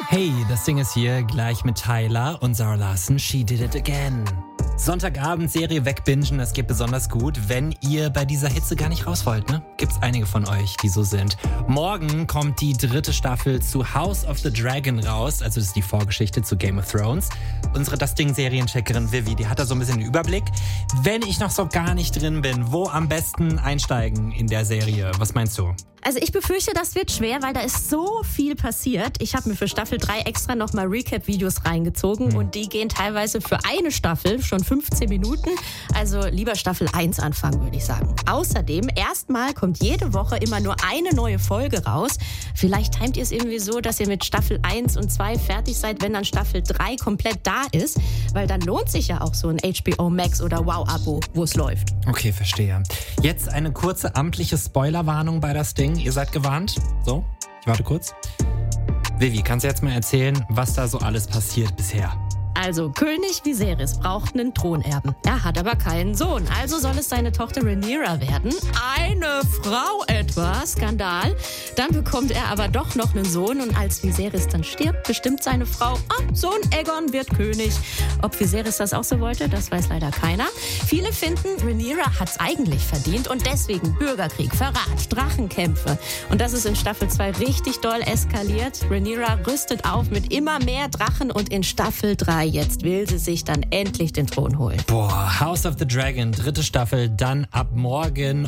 Hey, das Ding ist hier gleich mit Tyler und Zara Larsson. She did it again. Sonntagabend Serie wegbingen, das geht besonders gut, wenn ihr bei dieser Hitze gar nicht raus wollt, ne? Gibt's einige von euch, die so sind. Morgen kommt die 3. Staffel zu House of the Dragon raus, also das ist die Vorgeschichte zu Game of Thrones. Unsere Das Ding-Seriencheckerin Vivi, die hat da so ein bisschen den Überblick. Wenn ich noch so gar nicht drin bin, wo am besten einsteigen in der Serie? Was meinst du? Also ich befürchte, das wird schwer, weil da ist so viel passiert. Ich habe mir für Staffel 3 extra nochmal Recap-Videos reingezogen und die gehen teilweise für eine Staffel schon 15 Minuten. Also lieber Staffel 1 anfangen, würde ich sagen. Außerdem, erstmal kommt jede Woche immer nur eine neue Folge raus. Vielleicht timet ihr es irgendwie so, dass ihr mit Staffel 1 und 2 fertig seid, wenn dann Staffel 3 komplett da ist. Weil dann lohnt sich ja auch so ein HBO Max oder Wow-Abo, wo es läuft. Okay, verstehe. Jetzt eine kurze amtliche Spoilerwarnung bei Das Ding. Ihr seid gewarnt. So, ich warte kurz. Vivi, kannst du jetzt mal erzählen, was da so alles passiert bisher? Also, König Viserys braucht einen Thronerben. Er hat aber keinen Sohn. Also soll es seine Tochter Rhaenyra werden. Eine Frau etwa. Skandal. Dann bekommt er aber doch noch einen Sohn. Und als Viserys dann stirbt, bestimmt seine Frau, Sohn Aegon wird König. Ob Viserys das auch so wollte, das weiß leider keiner. Viele finden, Rhaenyra hat's eigentlich verdient. Und deswegen Bürgerkrieg, Verrat, Drachenkämpfe. Und das ist in Staffel 2 richtig doll eskaliert. Rhaenyra rüstet auf mit immer mehr Drachen. Und in Staffel 3 jetzt will sie sich dann endlich den Thron holen. Boah, House of the Dragon, 3. Staffel, dann ab morgen